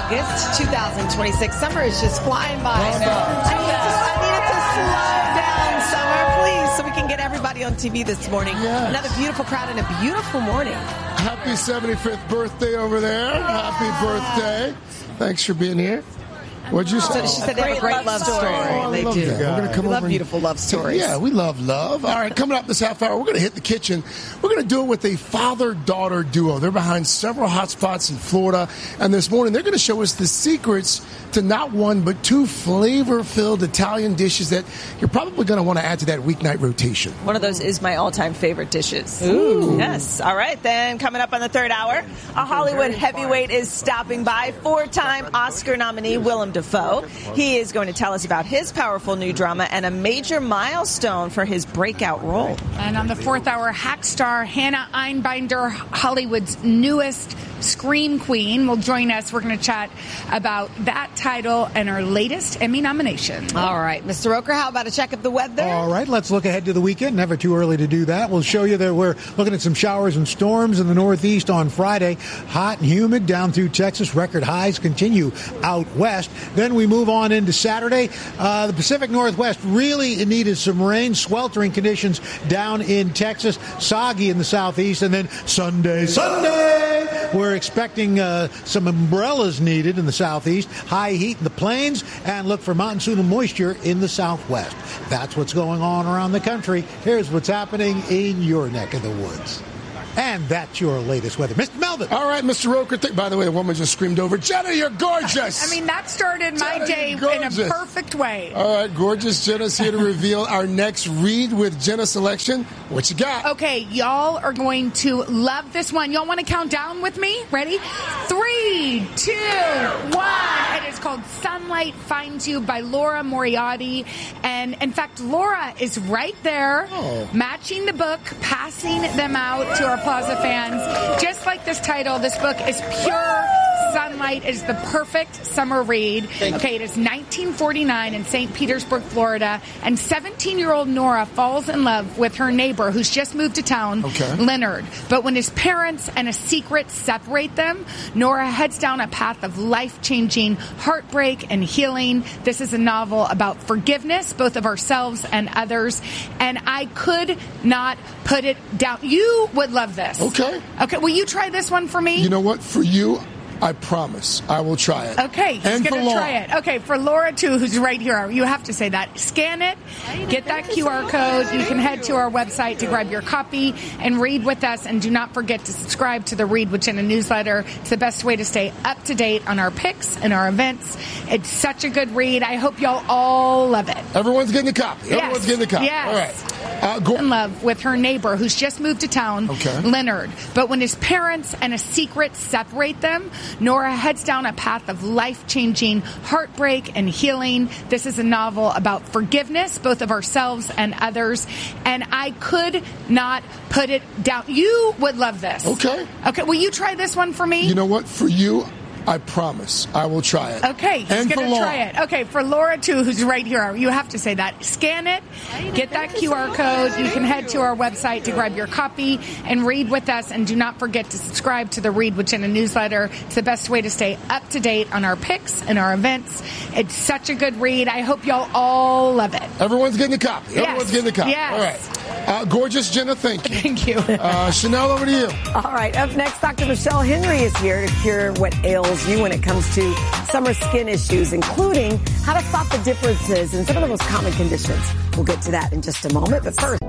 August 2026. Summer is just flying by. I need it to slow down, Summer, please, so we can get everybody on TV this morning. Yes. Another beautiful crowd and a beautiful morning. Happy 75th birthday over there. Happy birthday. Thanks for being here. What'd you say? She said they have a great love story. Oh, They love do. that. We're gonna come We love over and- beautiful love stories. Yeah, we love love. All right, coming up this half hour, we're going to hit the kitchen. We're going to do it with a father-daughter duo. They're behind several hot spots in Florida. And this morning, they're going to show us the secrets to not one, but two flavor-filled Italian dishes that you're probably going to want to add to that weeknight rotation. One of those is my all-time favorite dishes. Ooh. Yes. All right, then coming up on the third hour, a Hollywood heavyweight is stopping by. Four-time Oscar nominee Willem Dafoe. He is going to tell us about his powerful new drama and a major milestone for his breakout role. And on the fourth hour, hack star Hannah Einbinder, Hollywood's newest scream queen, will join us. We're going to chat about that title and her latest Emmy nomination. All right, Mr. Roker, how about a check of the weather? All right, let's look ahead to the weekend. Never too early to do that. We'll show you that we're looking at some showers and storms in the Northeast on Friday. Hot and humid down through Texas. Record highs continue out west. Then we move on into Saturday. The Pacific Northwest really in need of some rain. Sweltering conditions down in Texas. Soggy in the Southeast. And then Sunday, we're expecting some umbrellas needed in the Southeast. High heat in the plains. And look for monsoonal moisture in the Southwest. That's what's going on around the country. Here's what's happening in your neck of the woods. And that's your latest weather. Mr. Melvin. All right, Mr. Roker. By the way, a woman just screamed over, Jenna, you're gorgeous. I mean, that started my Jenna, day you're in a gorgeous. perfect way. All right, gorgeous. Jenna's here to reveal our next Read with Jenna selection. What you got? Okay, y'all are going to love this one. Y'all want to count down with me? Ready? 3, 2, 1. It is called Sunlight Finds You by Laura Moriarty. And in fact, Laura is right there, matching the book, passing them out to our Plaza fans. Just like this title, this book is pure sunlight. It is the perfect summer read. Okay, it is 1949 in St. Petersburg, Florida, and 17-year-old Nora falls in love with her neighbor who's just moved to town, Leonard. But when his parents and a secret separate them, Nora heads down a path of life-changing heartbreak and healing. This is a novel about forgiveness, both of ourselves and others, and I could not put it down. You would love this. Okay, will you try this one for me? You know what? For you, I promise I will try it. Okay, he's going to try it. Okay, for Laura, too, who's right here, you have to say that. Scan it, get that QR code. You can head to our website to grab your copy and read with us. And do not forget to subscribe to the Read with Jenna newsletter. It's the best way to stay up to date on our picks and our events. It's such a good read. I hope y'all all love it. Everyone's getting a copy. Everyone's getting a copy. Yes. All right. In love with her neighbor who's just moved to town, Leonard. But when his parents and a secret separate them, Nora heads down a path of life-changing heartbreak and healing. This is a novel about forgiveness, both of ourselves and others. And I could not put it down. You would love this. Okay, will you try this one for me? You know what? For you, I promise I will try it. Okay, he's going to try it. Okay, for Laura, too, who's right here, you have to say that. Scan it, get that QR code. You can head to our website to grab your copy and read with us. And do not forget to subscribe to the Read with Jenna newsletter. It's the best way to stay up to date on our picks and our events. It's such a good read. I hope y'all all love it. Everyone's getting a copy. Everyone's getting a copy. Yes. All right. Gorgeous Jenna, thank you. Thank you. Chanel, over to you. All right, up next, Dr. Michelle Henry is here to cure what ails you when it comes to summer skin issues, including how to spot the differences in some of the most common conditions. We'll get to that in just a moment, but first...